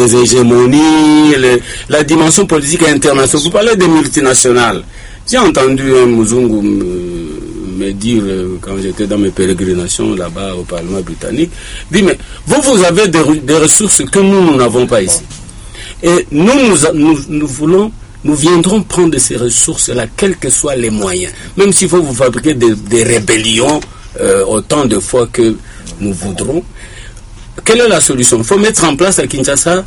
les hégémonies, la dimension politique internationale. Vous parlez des multinationales. J'ai entendu un Muzungu me dire, quand j'étais dans mes pérégrinations là-bas au Parlement britannique, dit, mais vous avez des ressources que nous n'avons pas ici. Et nous viendrons prendre ces ressources-là, quels que soient les moyens. Même s'il faut vous fabriquer des rébellions autant de fois que nous voudrons. Quelle est la solution? Il faut mettre en place à Kinshasa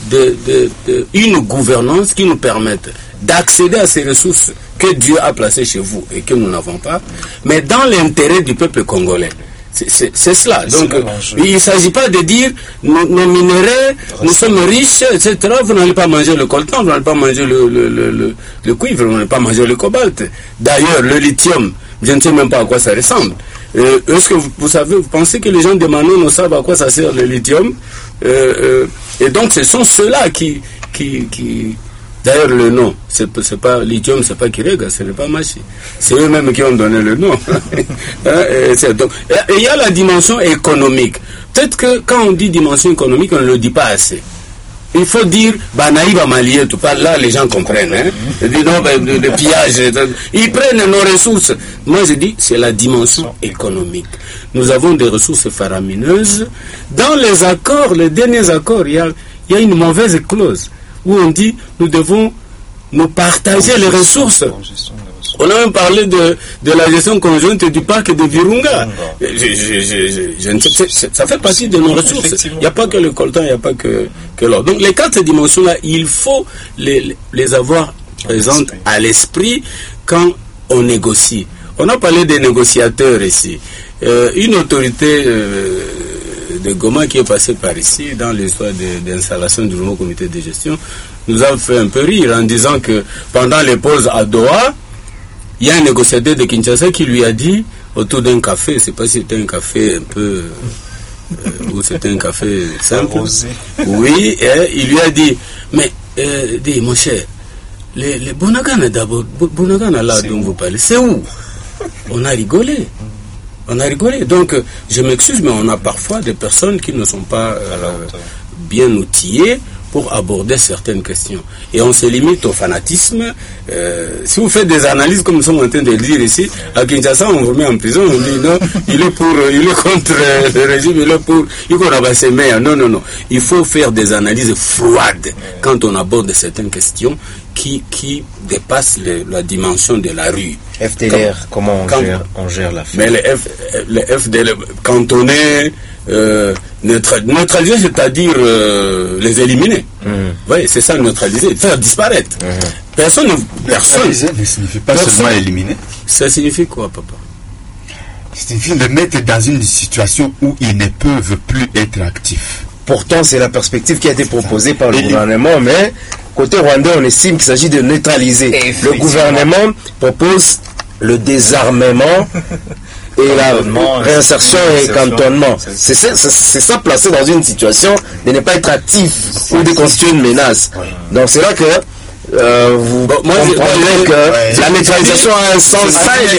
une gouvernance qui nous permette d'accéder à ces ressources que Dieu a placées chez vous et que nous n'avons pas, mais dans l'intérêt du peuple congolais. C'est cela. Donc, il ne s'agit pas de dire nos minerais, nous sommes riches, etc. Vous n'allez pas manger le coltan, vous n'allez pas manger le cuivre, vous n'allez pas manger le cobalt. D'ailleurs, le lithium, je ne sais même pas à quoi ça ressemble. Est-ce que vous pensez que les gens de Manon savent à quoi ça sert le lithium? Et donc, ce sont ceux-là qui d'ailleurs, le nom, c'est pas lithium, c'est pas Kirega, ce n'est pas Machi. C'est eux-mêmes qui ont donné le nom. Donc, et il y a la dimension économique. Peut-être que quand on dit dimension économique, on ne le dit pas assez. Il faut dire, naïva malien, tout pas. Là, les gens comprennent. Hein? Dis non, le pillage. Ils prennent nos ressources. Moi, je dis, c'est la dimension économique. Nous avons des ressources faramineuses. Dans les accords, les derniers accords, il y a une mauvaise clause où on dit nous devons nous partager les ressources. On a même parlé de la gestion conjointe du parc de Virunga. Je ne sais, ça fait partie de nos ressources. Il n'y a pas que le coltan, il n'y a pas que l'or. Donc les 4 dimensions-là, il faut les avoir présentes à l'esprit quand on négocie. On a parlé des négociateurs ici. Une autorité de Goma qui est passé par ici dans l'histoire d'installation du nouveau comité de gestion nous a fait un peu rire en disant que pendant les pauses à Doha, il y a un négociateur de Kinshasa qui lui a dit autour d'un café, je ne sais pas si c'était un café un peu ou c'était un café simple, oui, il lui a dit mais dis mon cher, les Bunagana d'abord, Bunagana là dont vous parlez, c'est où? On a rigolé. Donc, je m'excuse, mais on a parfois des personnes qui ne sont pas bien outillées pour aborder certaines questions. Et on se limite au fanatisme. Si vous faites des analyses comme nous sommes en train de le dire ici, à Kinshasa, on vous met en prison, on dit non, il est contre le régime, il est pour, il faut rabasser mais non. Il faut faire des analyses froides quand on aborde certaines questions qui dépassent la dimension de la rue. FDLR, comment on gère l'affaire? Mais les FDLR, cantonner, neutraliser, c'est-à-dire les éliminer. Oui, c'est ça, neutraliser, faire disparaître. Personne ne signifie pas seulement éliminer. Ça signifie quoi, papa? Ça signifie les mettre dans une situation où ils ne peuvent plus être actifs. Pourtant, c'est la perspective qui a été proposée par le gouvernement, mais côté rwandais, on estime qu'il s'agit de neutraliser. Le gouvernement propose le désarmement et la réinsertion et cantonnement. C'est ça, placé dans une situation de ne pas être actif ou de constituer une menace. Donc c'est là que vous comprenez que la neutralisation a un sens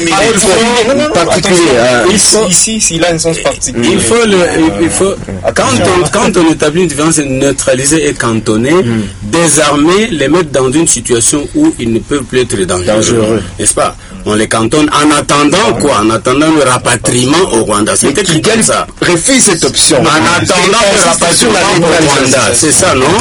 particulier. Ici, s'il a un sens particulier. Il faut quand on établit une différence neutraliser et cantonner, désarmer, les mettre dans une situation où ils ne peuvent plus être dangereux. N'est-ce pas? On les cantonne en attendant quoi? En attendant le rapatriement au Rwanda. C'est écrit comme ça. Refuse cette option. En attendant le rapatriement au Rwanda. C'est ça, non?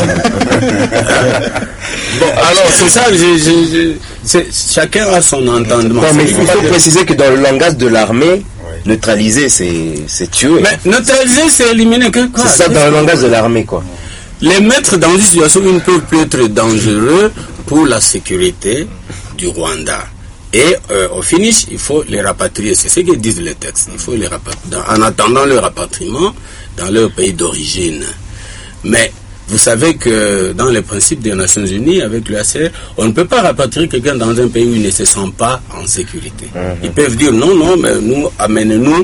Bon, alors c'est ça. Chacun a son entendement. Non, mais il faut préciser que dans le langage de l'armée, neutraliser, c'est tuer. Mais neutraliser, c'est éliminer quoi? C'est ça dans le langage de l'armée, quoi. Les mettre dans une situation où ils ne peuvent plus être dangereux pour la sécurité du Rwanda. Et au finish, il faut les rapatrier. C'est ce que disent les textes. Il faut les rapatrier en attendant le rapatriement dans leur pays d'origine. Mais vous savez que dans les principes des Nations Unies, avec l'UACR, on ne peut pas rapatrier quelqu'un dans un pays où il ne se sent pas en sécurité. Ils peuvent dire non, mais nous, amenez-nous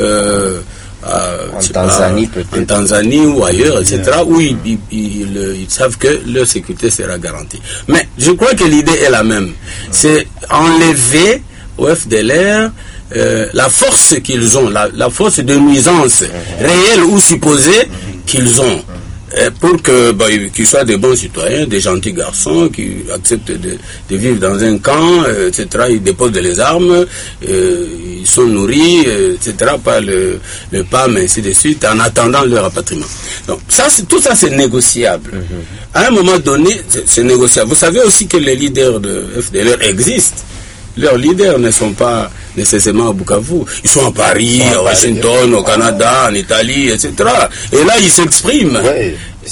en Tanzanie ou ailleurs, etc., où ils savent que leur sécurité sera garantie. Mais je crois que l'idée est la même. C'est enlever au FDLR la force qu'ils ont, la force de nuisance réelle ou supposée qu'ils ont. pour que qu'ils soient des bons citoyens, des gentils garçons qui acceptent de vivre dans un camp, etc. Ils déposent les armes, ils sont nourris, etc. par le PAM, ainsi de suite, en attendant leur rapatriement. Donc tout ça c'est négociable. À un moment donné, c'est négociable. Vous savez aussi que les leaders de FDLR existent. Leurs leaders ne sont pas nécessairement à Bukavu. Ils sont à Paris, à Washington, au Canada, en Italie, etc. Et là, ils s'expriment. Ouais,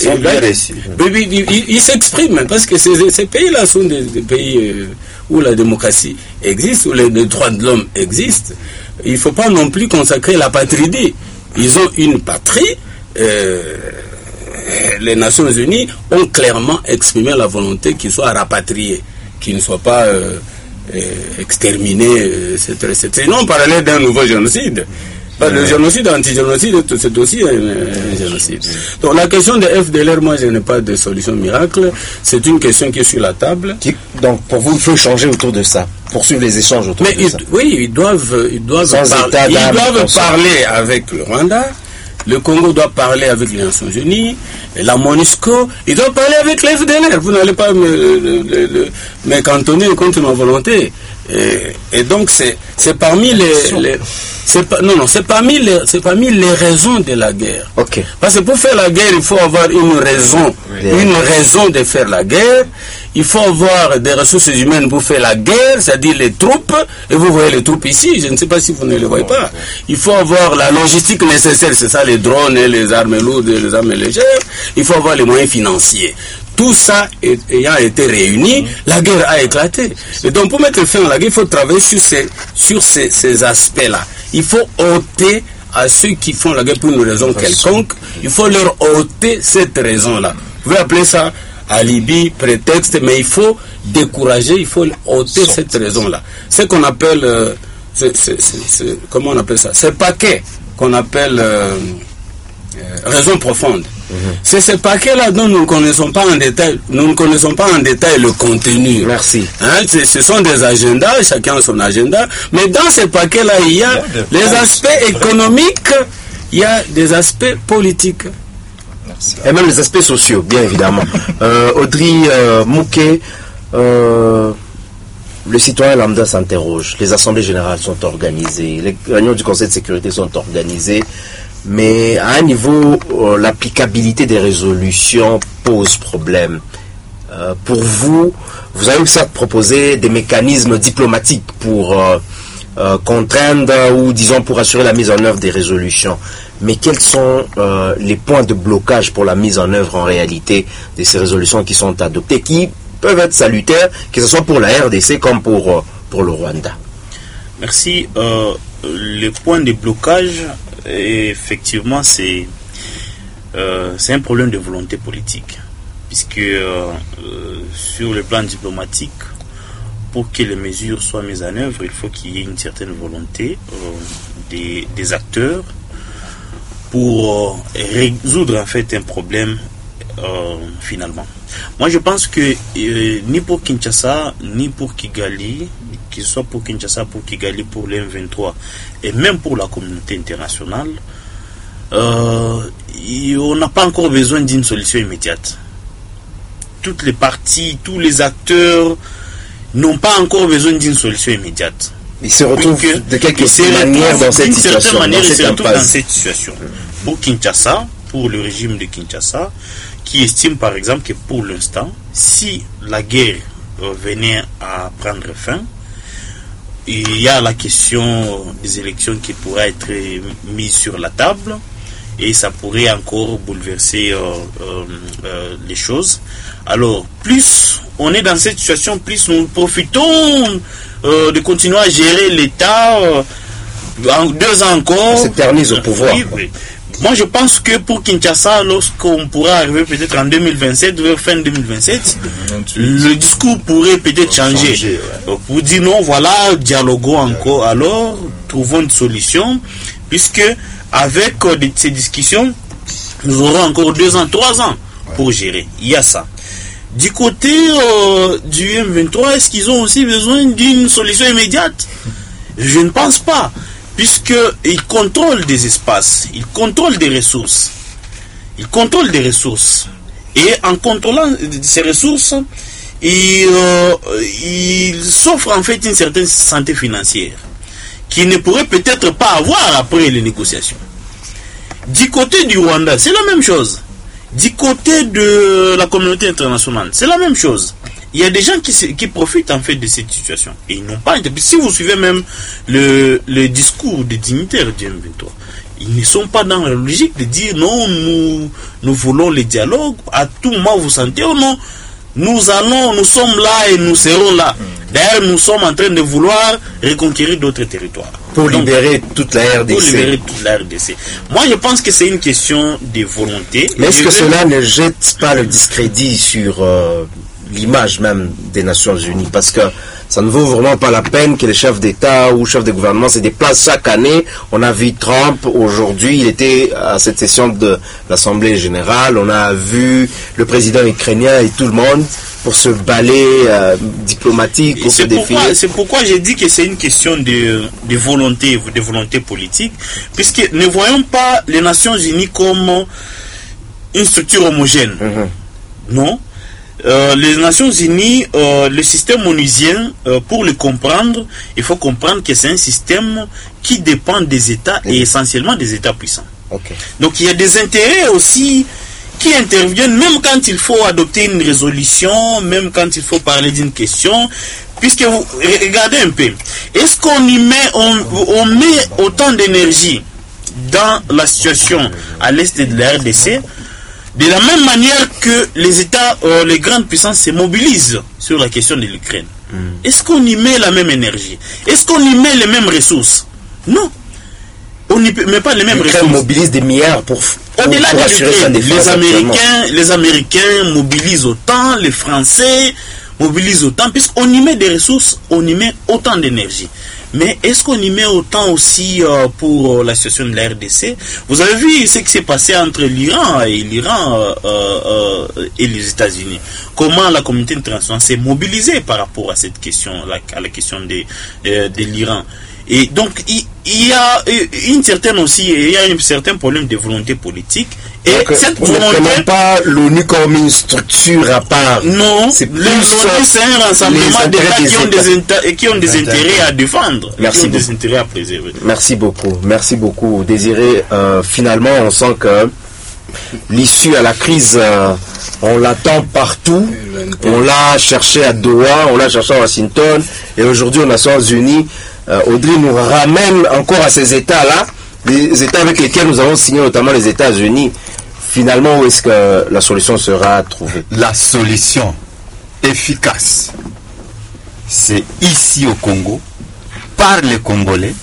ils s'expriment parce que ces pays-là sont des pays où la démocratie existe, où les droits de l'homme existent. Il ne faut pas non plus consacrer la patrie. Ils ont une patrie. Les Nations Unies ont clairement exprimé la volonté qu'ils soient rapatriés, qu'ils ne soient pas exterminés, etc. Sinon, on parlait d'un nouveau génocide. Le génocide anti-génocide, c'est aussi un génocide. Donc la question de FDLR, moi je n'ai pas de solution miracle. C'est une question qui est sur la table. Donc pour vous, il faut changer autour de ça, poursuivre les échanges autour de ça. Oui, ils doivent parler avec le Rwanda. Le Congo doit parler avec les Nations Unies, la MONUSCO, il doit parler avec les FDLR. Vous n'allez pas me cantonner contre ma volonté. Et donc c'est parmi c'est parmi les raisons de la guerre. Okay. Parce que pour faire la guerre, il faut avoir une raison de faire la guerre. Il faut avoir des ressources humaines pour faire la guerre, c'est-à-dire les troupes. Et vous voyez les troupes ici, je ne sais pas si vous ne les voyez pas. Il faut avoir la logistique nécessaire, c'est ça, les drones et les armes lourdes et les armes légères. Il faut avoir les moyens financiers. Tout ça ayant été réuni, la guerre a éclaté. Et donc pour mettre fin à la guerre, il faut travailler sur ces aspects-là. Il faut ôter à ceux qui font la guerre pour une raison quelconque, il faut leur ôter cette raison-là. Vous pouvez appeler ça alibi, prétexte, mais il faut décourager, il faut ôter cette raison-là. C'est qu'on appelle, comment on appelle ça? Ce paquet qu'on appelle raison profonde. C'est ce paquet-là dont nous ne connaissons pas en détail. Nous ne connaissons pas en détail le contenu. Merci. Ce sont des agendas, chacun a son agenda. Mais dans ce paquet-là, il y a les aspects économiques, il y a des aspects politiques. Merci. Et même les aspects sociaux, bien évidemment. Audrey Mouquet, le citoyen lambda s'interroge. Les assemblées générales sont organisées, les réunions du Conseil de sécurité sont organisées. Mais à un niveau, l'applicabilité des résolutions pose problème. Pour vous, vous avez certes proposé des mécanismes diplomatiques pour contraindre ou disons pour assurer la mise en œuvre des résolutions. Mais quels sont les points de blocage pour la mise en œuvre en réalité de ces résolutions qui sont adoptées, qui peuvent être salutaires, que ce soit pour la RDC comme pour le Rwanda? Merci. Le point de blocage, effectivement, c'est un problème de volonté politique, puisque sur le plan diplomatique, pour que les mesures soient mises en œuvre, il faut qu'il y ait une certaine volonté des acteurs pour résoudre en fait un problème finalement. Moi je pense que ni pour Kinshasa, ni pour Kigali, que ce soit pour Kinshasa, pour Kigali, pour l'M23 et même pour la communauté internationale, on n'a pas encore besoin d'une solution immédiate. Toutes les parties, tous les acteurs n'ont pas encore besoin d'une solution immédiate. Ils se retrouvent de quelque manière dans cette situation. Ils se retrouvent dans cette situation. Pour Kinshasa, pour le régime de Kinshasa, qui estime par exemple que pour l'instant, si la guerre venait à prendre fin, il y a la question des élections qui pourrait être mise sur la table et ça pourrait encore bouleverser les choses. Alors, plus on est dans cette situation, plus nous profitons de continuer à gérer l'État en 2 ans encore. S'éternise au pouvoir. Oui, oui. Moi, je pense que pour Kinshasa, lorsqu'on pourra arriver peut-être en 2027, vers fin 2027, le discours pourrait peut-être changer. Ouais. Pour dire non, voilà, dialoguons encore, alors trouvons une solution, puisque avec ces discussions, nous aurons encore 2 ans, 3 ans pour gérer. Il y a ça. Du côté du M23, est-ce qu'ils ont aussi besoin d'une solution immédiate? Je ne pense pas. Puisqu'ils contrôlent des espaces, ils contrôlent des ressources. Il contrôle des ressources. Et en contrôlant ces ressources, il s'offre en fait une certaine santé financière qu'il ne pourrait peut-être pas avoir après les négociations. Du côté du Rwanda, c'est la même chose. Du côté de la communauté internationale, c'est la même chose. Il y a des gens qui profitent en fait de cette situation. Et ils n'ont pas... Si vous suivez même le discours des dignitaires du M23, ils ne sont pas dans la logique de dire non, nous voulons le dialogue. À tout moment, vous sentez ou non, nous sommes là et nous serons là. D'ailleurs, nous sommes en train de vouloir reconquérir d'autres territoires. Pour libérer toute la RDC. Pour libérer toute la RDC. Moi, je pense que c'est une question de volonté. Mais est-ce que cela ne jette pas le discrédit sur l'image même des Nations Unies? Parce que ça ne vaut vraiment pas la peine que les chefs d'État ou chefs de gouvernement se déplacent chaque année. On a vu Trump aujourd'hui, il était à cette session de l'Assemblée générale. On a vu le président ukrainien et tout le monde pour ce balai diplomatique, pour se défiler. C'est pourquoi j'ai dit que c'est une question de volonté politique, puisque ne voyons pas les Nations Unies comme une structure homogène. Non. Les Nations Unies, le système onusien, pour le comprendre, il faut comprendre que c'est un système qui dépend des États et essentiellement des États puissants. Donc il y a des intérêts aussi qui interviennent même quand il faut adopter une résolution, même quand il faut parler d'une question, puisque vous regardez un peu, est-ce qu'on y met, on met autant d'énergie dans la situation à l'est de la RDC, de la même manière que les États, les grandes puissances se mobilisent sur la question de l'Ukraine? Est-ce qu'on y met la même énergie? Est-ce qu'on y met les mêmes ressources? Non. On n'y met pas les mêmes ressources. L'Ukraine mobilise des milliards pour au-delà de l'Ukraine. Les Américains mobilisent autant, les Français mobilisent autant, puisqu'on y met des ressources, on y met autant d'énergie. Mais est-ce qu'on y met autant aussi pour la situation de la RDC? Vous avez vu ce qui s'est passé entre l'Iran et les États-Unis. Comment la communauté internationale s'est mobilisée par rapport à cette question, à la question de l'Iran. Et donc il y a un certain problème de volonté politique. Et donc, cette on volonté, ne connaît pas l'ONU comme une structure à part. Non, l'ONU c'est un rassemblement d'États qui ont des intérêts à défendre, qui ont des intérêts à préserver. Merci beaucoup, Désiré. Finalement, on sent que l'issue à la crise, on l'attend partout. On l'a cherché à Doha, on l'a cherché à Washington, et aujourd'hui aux Nations Unies. Audrey nous ramène encore à ces États-là, les États avec lesquels nous avons signé, notamment les États-Unis. Finalement, où est-ce que la solution sera trouvée? La solution efficace, c'est ici au Congo, par les Congolais,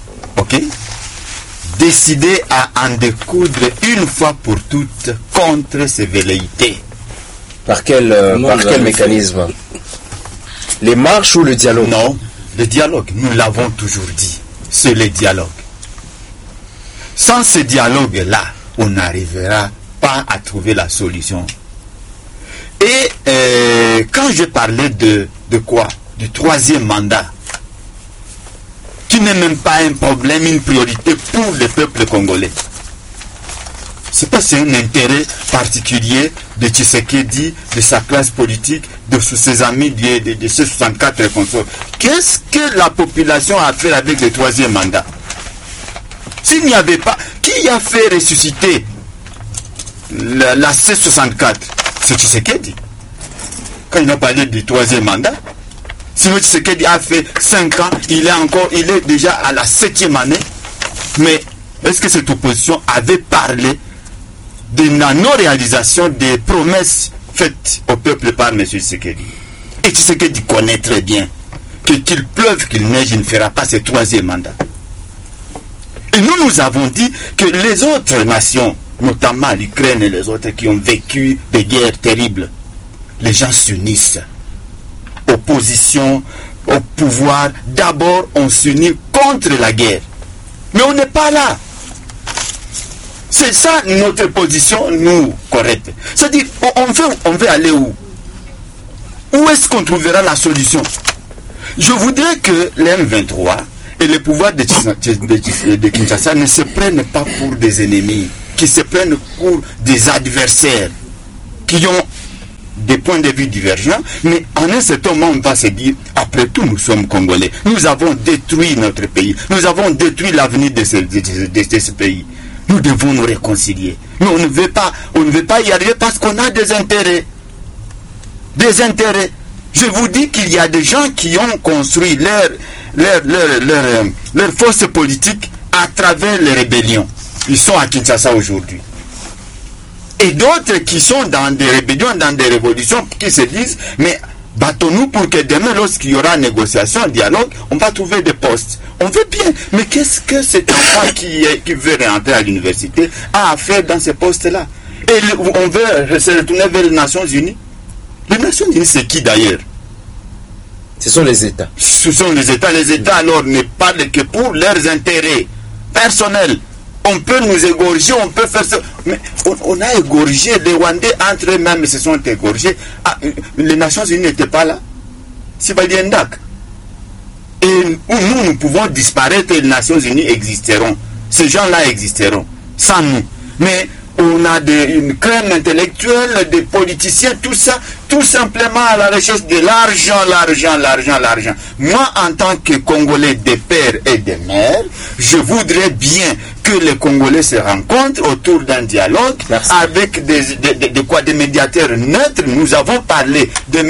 décider à en découdre une fois pour toutes contre ces velléités. Par quel mécanisme? Les marches ou le dialogue? Non. Le dialogue, nous l'avons toujours dit, c'est le dialogue. Sans ce dialogue-là, on n'arrivera pas à trouver la solution. Et quand je parlais de quoi? Du troisième mandat, qui n'est même pas un problème, une priorité pour le peuple congolais. C'est pas un intérêt particulier de Tshisekedi, de sa classe politique, de ses amis, de ces 64 consorts. Qu'est-ce que la population a fait avec le troisième mandat? S'il n'y avait pas... Qui a fait ressusciter la C64? C'est Tshisekedi. Quand il a parlé du troisième mandat, sinon Tshisekedi a fait 5 ans, il est déjà à la 7e année. Mais est-ce que cette opposition avait parlé de la non-réalisation des promesses faites au peuple par M. Tshisekedi? Et Tshisekedi connaît très bien que qu'il pleuve, qu'il neige, il ne fera pas ce troisième mandat. Et nous avons dit que les autres nations, notamment l'Ukraine et les autres qui ont vécu des guerres terribles, les gens s'unissent. Opposition au pouvoir, d'abord on s'unit contre la guerre. Mais on n'est pas là. C'est ça notre position, nous, correcte. C'est-à-dire, on veut aller où? Où est-ce qu'on trouvera la solution? Je voudrais que l'M23 et le pouvoir de Kinshasa ne se prennent pas pour des ennemis. qui se prennent pour des adversaires, qui ont des points de vue divergents, mais en un certain moment, on va se dire, après tout, nous sommes Congolais. Nous avons détruit notre pays. Nous avons détruit l'avenir de ce pays. Nous devons nous réconcilier. Mais on ne veut pas y arriver parce qu'on a des intérêts. Des intérêts. Je vous dis qu'il y a des gens qui ont construit leur force politique à travers les rébellions. Ils sont à Kinshasa aujourd'hui. Et d'autres qui sont dans des rébellions, dans des révolutions, qui se disent, mais battons-nous pour que demain, lorsqu'il y aura négociation, dialogue, on va trouver des postes. On veut bien. Mais qu'est-ce que cet enfant qui veut rentrer à l'université a à faire dans ces postes-là? Et on veut se retourner vers les Nations Unies. Les Nations Unies, c'est qui d'ailleurs? Ce sont les États. Ce sont les États. Les États, alors, ne parlent que pour leurs intérêts personnels. On peut nous égorger, on peut faire ça. Mais on a égorgé les Rwandais entre eux-mêmes, se sont égorgés. Ah, les Nations Unies n'étaient pas là. C'est pas bien d'accord. Et nous pouvons disparaître et les Nations Unies existeront. Ces gens-là existeront. Sans nous. Mais on a une crème intellectuelle, des politiciens, tout ça, tout simplement à la recherche de l'argent. Moi, en tant que Congolais des pères et des mères, je voudrais bien que les Congolais se rencontrent autour d'un dialogue. Merci. Avec des médiateurs neutres. Nous avons parlé de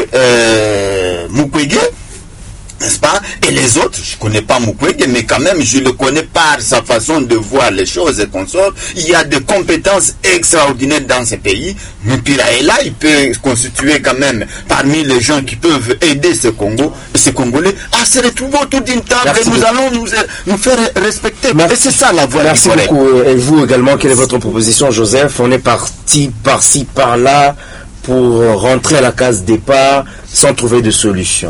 M. Mukwege, n'est-ce pas? Et les autres, je ne connais pas Mukwege, mais quand même, je le connais par sa façon de voir les choses et consorts. Il y a des compétences extraordinaires dans ce pays. Mupira est là, il peut constituer quand même parmi les gens qui peuvent aider ces Congolais à se retrouver autour d'une table. Merci. Et nous allons nous faire respecter. Merci. Et c'est ça la voie. Merci beaucoup. Et vous également, quelle est votre proposition, Joseph? On est parti par-ci, par-là pour rentrer à la case départ sans trouver de solution.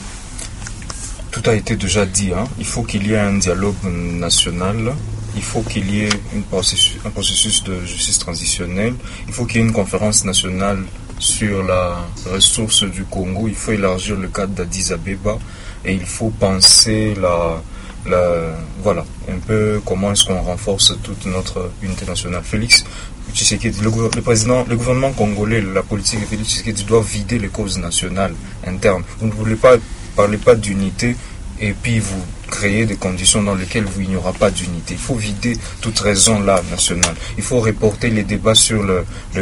Tout a été déjà dit, hein. Il faut qu'il y ait un dialogue national, il faut qu'il y ait un processus de justice transitionnelle, il faut qu'il y ait une conférence nationale sur la ressource du Congo, il faut élargir le cadre d'Addis Abeba et il faut penser voilà, un peu comment est-ce qu'on renforce toute notre unité nationale. Félix Tshisekedi, le gouvernement congolais, la politique de Félix Tshisekedi doit vider les causes nationales internes. Vous ne voulez pas parler pas d'unité et puis vous créez des conditions dans lesquelles il n'y aura pas d'unité. Il faut vider toute raison là nationale. Il faut reporter les débats sur le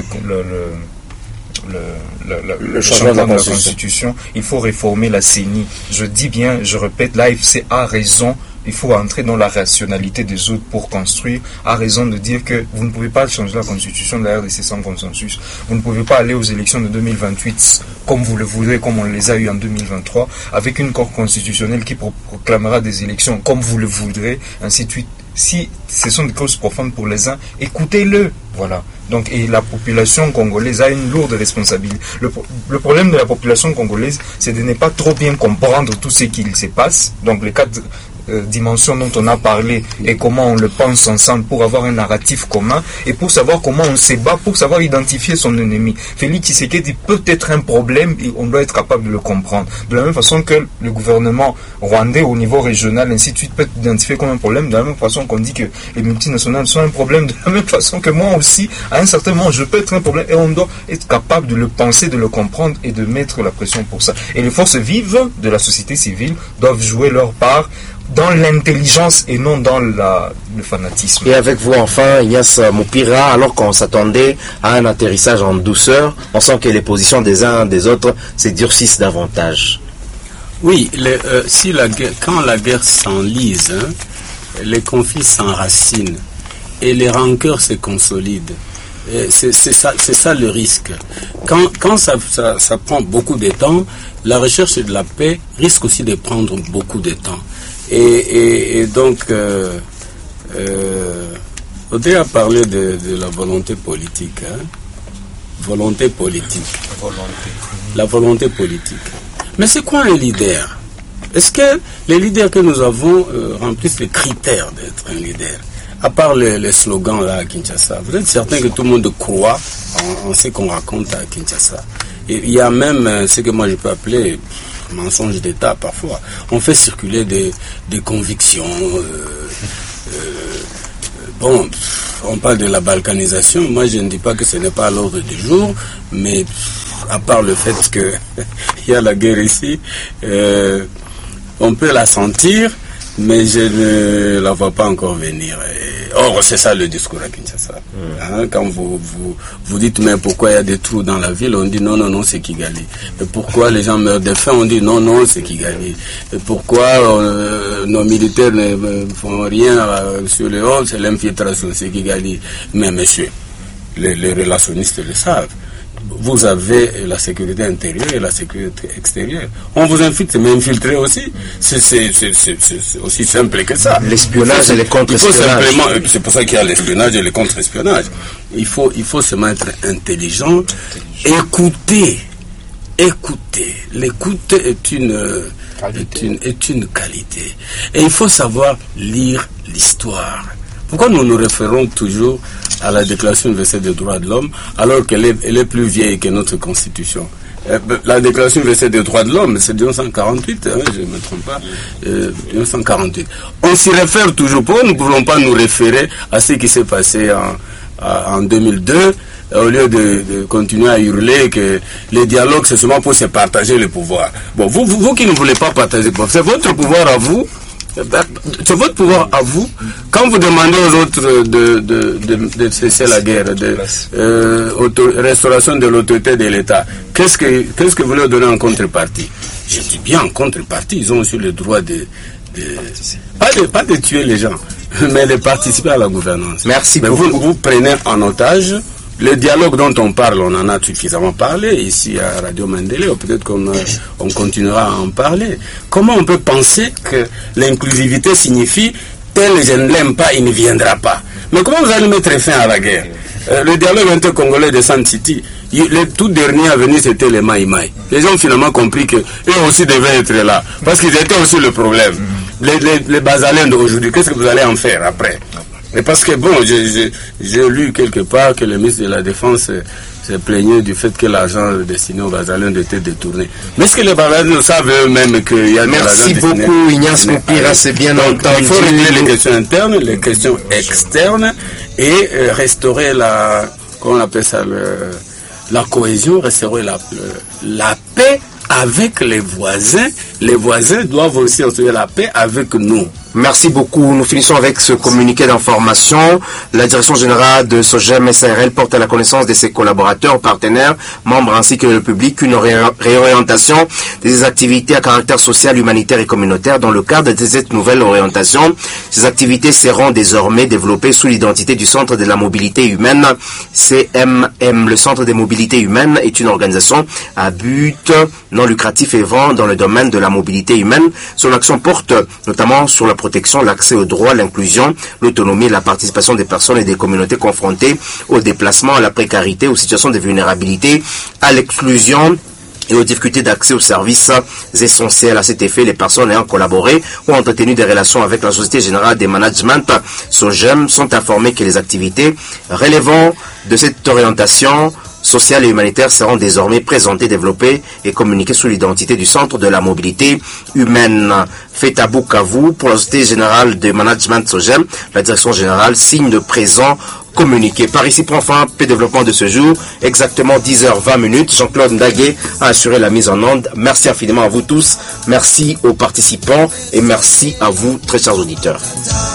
changement de la Constitution. Il faut réformer la CENI. Je dis bien, je répète, l'AFC a raison. Il faut entrer dans la rationalité des autres pour construire, a raison de dire que vous ne pouvez pas changer la constitution de la RDC sans consensus. Vous ne pouvez pas aller aux élections de 2028 comme vous le voudrez, comme on les a eues en 2023, avec une cour constitutionnelle qui proclamera des élections comme vous le voudrez, ainsi de suite. Si ce sont des causes profondes pour les uns, écoutez-le. Voilà. Donc, et la population congolaise a une lourde responsabilité. Le problème de la population congolaise, c'est de ne pas trop bien comprendre tout ce qu'il se passe. Donc, les quatre dimensions dont on a parlé et comment on le pense ensemble pour avoir un narratif commun et pour savoir comment on se bat, pour savoir identifier son ennemi. Félix Tshisekedi peut être un problème et on doit être capable de le comprendre. De la même façon que le gouvernement rwandais au niveau régional, ainsi de suite, peut être identifié comme un problème, de la même façon qu'on dit que les multinationales sont un problème, de la même façon que moi aussi, à un certain moment, je peux être un problème et on doit être capable de le penser, de le comprendre et de mettre la pression pour ça. Et les forces vives de la société civile doivent jouer leur part dans l'intelligence et non dans le fanatisme. Et avec vous enfin, Ignace Mupira, alors qu'on s'attendait à un atterrissage en douceur, on sent que les positions des uns des autres se durcissent davantage. Oui, quand la guerre s'enlise, les conflits s'enracinent et les rancœurs se consolident. C'est ça le risque. Quand ça prend beaucoup de temps, la recherche de la paix risque aussi de prendre beaucoup de temps. Et donc, Audrey a parlé de la volonté politique. Volonté politique. La volonté politique. Mais c'est quoi un leader? Est-ce que les leaders que nous avons remplissent les critères d'être un leader? À part les slogans là à Kinshasa, vous êtes certain que tout le monde croit en ce qu'on raconte à Kinshasa. Et il y a même ce que moi je peux appeler mensonge d'État parfois. On fait circuler des convictions Bon, on parle de la balkanisation. Moi, je ne dis pas que ce n'est pas à l'ordre du jour, mais à part le fait qu'il y a la guerre ici, on peut la sentir, mais je ne la vois pas encore venir. Or, c'est ça le discours à Kinshasa. Hein, quand vous dites, mais pourquoi il y a des trous dans la ville, on dit non, c'est Kigali. Et pourquoi les gens meurent de faim, on dit non, c'est Kigali. Et pourquoi nos militaires ne font rien sur le haut, c'est l'infiltration, c'est Kigali. Mais monsieur, les relationnistes le savent. Vous avez la sécurité intérieure et la sécurité extérieure. On vous infiltre, mais infiltrer aussi. C'est aussi simple que ça. L'espionnage et les contre-espionnages. C'est pour ça qu'il y a l'espionnage et le contre-espionnage. Il faut se mettre intelligent. Écoutez. L'écoute est une qualité. Et il faut savoir lire l'histoire. Pourquoi nous nous référons toujours à la Déclaration universelle des droits de l'homme alors qu'elle est plus vieille que notre Constitution? La Déclaration universelle des droits de l'homme, c'est 1948, hein, je ne me trompe pas, 1948. On s'y réfère toujours. Pourquoi nous ne pouvons pas nous référer à ce qui s'est passé en 2002 au lieu de continuer à hurler que les dialogues, c'est seulement pour se partager le pouvoir? Bon, vous qui ne voulez pas partager le pouvoir, c'est votre pouvoir à vous. C'est votre pouvoir à vous. Quand vous demandez aux autres de cesser la guerre, restauration de l'autorité de l'État, qu'est-ce que vous leur donnez en contrepartie? Je dis bien en contrepartie, ils ont aussi le droit pas de tuer les gens, mais de participer à la gouvernance. Merci mais beaucoup. Vous prenez en otage. Le dialogue dont on parle, on en a suffisamment parlé ici à Radio Mandela, ou peut-être qu'on continuera à en parler. Comment on peut penser que l'inclusivité signifie tel je ne l'aime pas, il ne viendra pas? Mais comment vous allez mettre fin à la guerre? Le dialogue inter-congolais de San City, le tout dernier à venir, c'était les Maïmaï. Les gens ont finalement compris qu'eux aussi devaient être là, parce qu'ils étaient aussi le problème. Les Basaléens d'aujourd'hui, qu'est-ce que vous allez en faire après? Mais parce que bon, j'ai lu quelque part que le ministre de la Défense s'est plaigné du fait que l'argent destiné aux Basaléens était détourné. Mais est-ce que les Basaléens savent eux-mêmes qu'il y a de l'argent destiné? Merci beaucoup, Ignace Moupira, c'est bien entendu. Il faut régler les questions internes, les questions externes et restaurer comment on appelle ça, la cohésion, restaurer la paix avec les voisins. Les voisins doivent aussi restaurer la paix avec nous. Merci beaucoup. Nous finissons avec ce communiqué d'information. La direction générale de SOGEM SARL porte à la connaissance de ses collaborateurs, partenaires, membres ainsi que le public une réorientation des activités à caractère social, humanitaire et communautaire dans le cadre de cette nouvelle orientation. Ces activités seront désormais développées sous l'identité du Centre de la mobilité humaine, CMM. Le Centre de mobilité humaine est une organisation à but non lucratif et œuvrant dans le domaine de la mobilité humaine. Son action porte notamment sur la protection, l'accès aux droits, l'inclusion, l'autonomie et la participation des personnes et des communautés confrontées au déplacement, à la précarité, aux situations de vulnérabilité, à l'exclusion et aux difficultés d'accès aux services essentiels. À cet effet, les personnes ayant collaboré ou entretenu des relations avec la Société Générale des Managements, SOGEM, sont informées que les activités relevant de cette orientation sociales et humanitaires seront désormais présentées, développées et communiquées sous l'identité du Centre de la mobilité humaine. Fait à Bukavu pour la Société Générale de Management SOGEM, la direction générale signe de présent communiqué. Par ici prend fin le développement de ce jour, exactement 10h20. Jean-Claude Ndagué a assuré la mise en onde. Merci infiniment à vous tous, merci aux participants et merci à vous, très chers auditeurs.